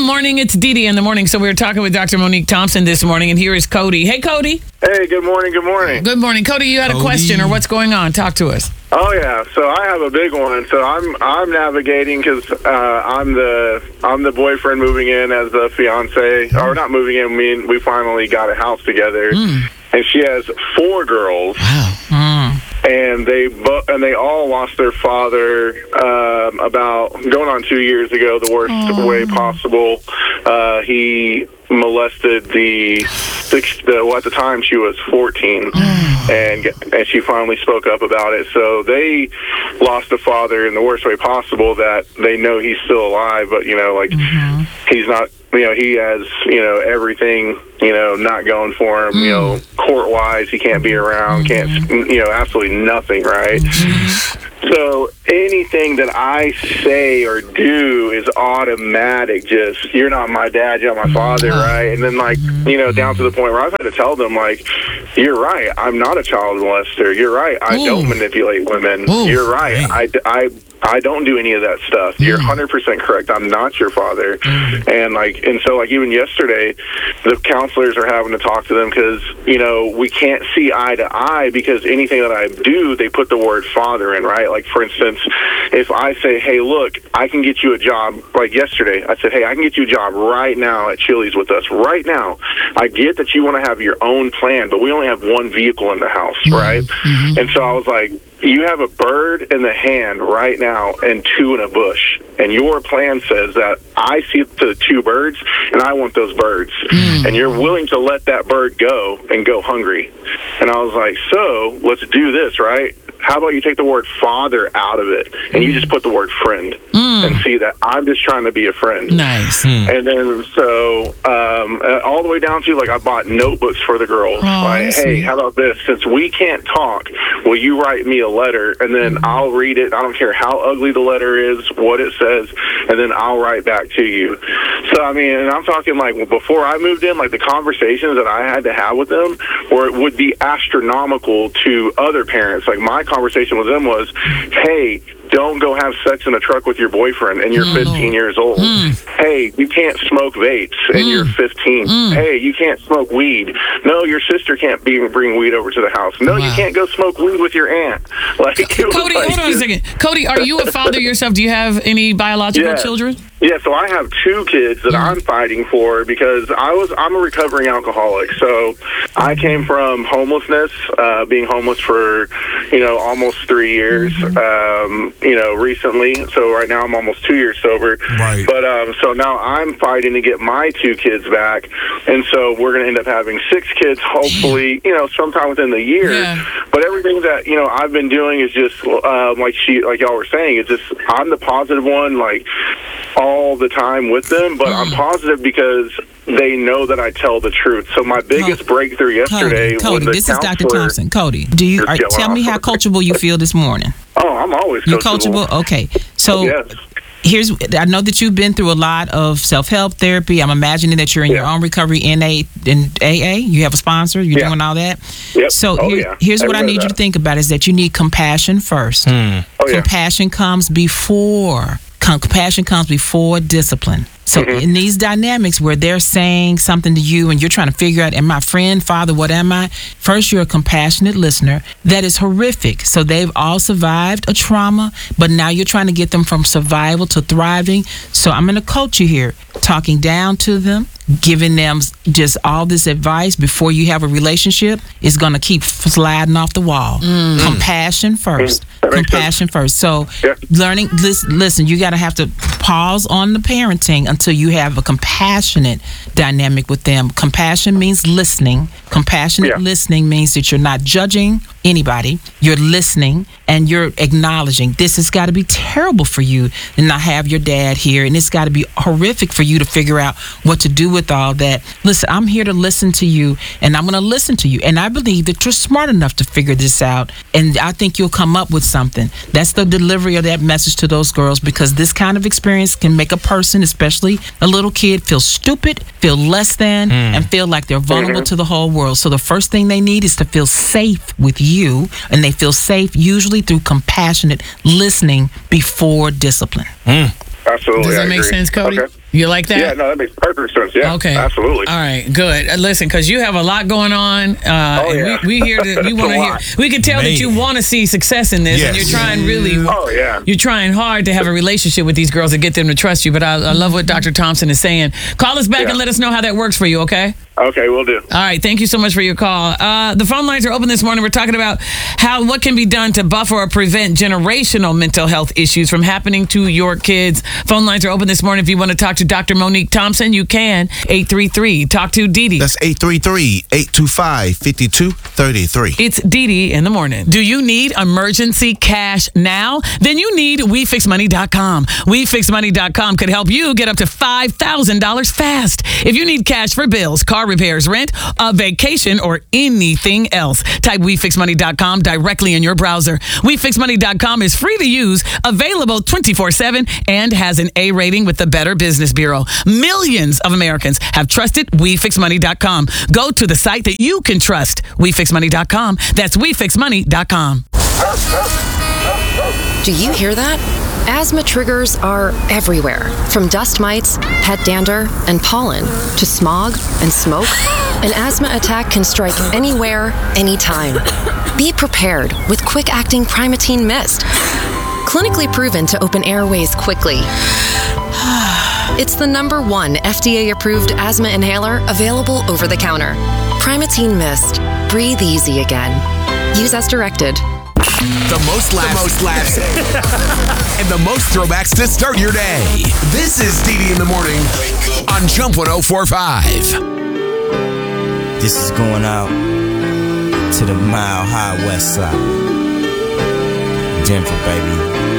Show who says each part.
Speaker 1: morning. It's Dee Dee in the morning. So we were talking with Dr. Monique Thompson this morning, and here is Cody. Hey, Cody.
Speaker 2: Hey, good morning. Good morning.
Speaker 1: Good morning. Cody, you had a question or what's going on? Talk to us.
Speaker 2: Oh yeah, so I have a big one. So I'm navigating because I'm the boyfriend moving in as the fiance, or not moving in. We finally got a house together, and she has 4 girls.
Speaker 1: Wow.
Speaker 2: And they all lost their father about going on 2 years ago, the worst way possible. He molested at the time she was 14, and she finally spoke up about it. So they lost a father in the worst way possible, that they know he's still alive, but he's not. He has, everything, not going for him, court-wise, he can't be around, absolutely nothing, right? So anything that I say or do is automatic, just, you're not my dad, you're not my father, right? And then, down to the point where I've had to tell them, you're right, I'm not a child molester, you're right, I don't manipulate women, you're right, I don't do any of that stuff. You're 100% correct. I'm not your father. And so even yesterday, the counselors are having to talk to them because, we can't see eye to eye, because anything that I do, they put the word father in, right? Like, for instance, if I say, hey, look, I can get you a job, like yesterday, I said, hey, I can get you a job right now at Chili's with us, right now. I get that you want to have your own plan, but we only have 1 vehicle in the house, right? And so I was like, you have a bird in the hand right now and 2 in a bush, and your plan says that I see the 2 birds and I want those birds, and you're willing to let that bird go and go hungry. And I was like, so let's do this, right? How about you take the word father out of it, and you just put the word friend, and see that I'm just trying to be a friend.
Speaker 1: Nice.
Speaker 2: And then so all the way down to, I bought notebooks for the girls. Hey, how about this? Since we can't talk, will you write me a letter, and then I'll read it. I don't care how ugly the letter is, what it says, and then I'll write back to you. So, and I'm talking before I moved in, the conversations that I had to have with them would be astronomical to other parents. My conversation with them was, hey, don't go have sex in a truck with your boyfriend and you're 15 years old. Hey, you can't smoke vapes and you're 15. Hey, you can't smoke weed. No, your sister can't bring weed over to the house. No, you can't go smoke weed with your aunt.
Speaker 1: Cody, hold on a second. Cody, are you a father yourself? Do you have any biological children?
Speaker 2: Yeah, so I have 2 kids that I'm fighting for, because I'm a recovering alcoholic. So I came from homelessness, being homeless for, almost 3 years, recently. So right now I'm almost 2 years sober. Right. But so now I'm fighting to get my 2 kids back. And so we're going to end up having 6 kids, hopefully, sometime within the year. Yeah. But everything that, I've been doing is just, like y'all were saying, it's just, I'm the positive one, all the time with them, but I'm positive because they know that I tell the truth. So my biggest breakthrough yesterday
Speaker 3: Cody,
Speaker 2: was
Speaker 3: this is Dr. Thompson. Cody, tell me how coachable you feel this morning.
Speaker 2: Oh, I'm always coachable.
Speaker 3: You're coachable? Okay. So I know that you've been through a lot of self-help therapy. I'm imagining that you're in your own recovery in AA. You have a sponsor. You're doing all that. Yep. So here's what I need you to think about is that you need compassion first. Compassion comes before discipline. So in these dynamics where they're saying something to you and you're trying to figure out, am I friend, father, what am I? First, you're a compassionate listener. That is horrific. So they've all survived a trauma, but now you're trying to get them from survival to thriving. So I'm going to coach you here, talking down to them, giving them just all this advice before you have a relationship is going to keep sliding off the wall. Compassion first. Compassion first. So learning, listen, you got to have to pause on the parenting until you have a compassionate dynamic with them. Compassion means listening. Compassionate listening means that you're not judging anybody. You're listening and you're acknowledging this has got to be terrible for you to not have your dad here, and it's got to be horrific for you to figure out what to do with all that. Listen, I'm here to listen to you, and I'm going to listen to you, and I believe that you're smart enough to figure this out, and I think you'll come up with something. That's the delivery of that message to those girls, because this kind of experience can make a person, especially a little kid, feel stupid, feel less than, and feel like they're vulnerable to the whole world. So the first thing they need is to feel safe with you, and they feel safe usually through compassionate listening before discipline.
Speaker 2: absolutely.
Speaker 1: Does that
Speaker 2: I
Speaker 1: make
Speaker 2: agree.
Speaker 1: sense, Cody?
Speaker 2: Okay.
Speaker 1: You like that?
Speaker 2: Yeah, no, that makes perfect sense. Yeah,
Speaker 1: Okay.
Speaker 2: absolutely.
Speaker 1: All right, good. Listen, because you have a lot going on. And we hear that we want to hear. We can tell that you want to see success in this, and you're trying really.
Speaker 2: Oh yeah.
Speaker 1: You're trying hard to have a relationship with these girls and get them to trust you. But I love what Dr. Thompson is saying. Call us back and let us know how that works for you. Okay.
Speaker 2: Okay, we'll do.
Speaker 1: All right, thank you so much for your call. The phone lines are open this morning. We're talking about what can be done to buffer or prevent generational mental health issues from happening to your kids. Phone lines are open this morning. If you want to talk to Dr. Monique Thompson, you can. 833. Talk to Dee Dee.
Speaker 4: That's 833-825-5233.
Speaker 1: It's Dee Dee in the morning. Do you need emergency cash now? Then you need WeFixMoney.com. WeFixMoney.com could help you get up to $5,000 fast. If you need cash for bills, car repairs, rent, a vacation, or anything else, type WeFixMoney.com directly in your browser. WeFixMoney.com is free to use, available 24/7, and has an A rating with the Better Business Bureau. Millions of Americans have trusted WeFixMoney.com. Go to the site that you can trust. WeFixMoney.com. That's WeFixMoney.com.
Speaker 5: Do you hear that? Asthma triggers are everywhere, from dust mites, pet dander, and pollen, to smog and smoke. An asthma attack can strike anywhere, anytime. Be prepared with quick-acting Primatene Mist. Clinically proven to open airways quickly. It's the #1 FDA-approved asthma inhaler available over the counter. Primatene Mist. Breathe easy again. Use as directed.
Speaker 6: The most laughs, and the most throwbacks to start your day. This is Dee Dee in the morning on Jump 104.5.
Speaker 7: This is going out to the Mile High West Side. Denver, baby.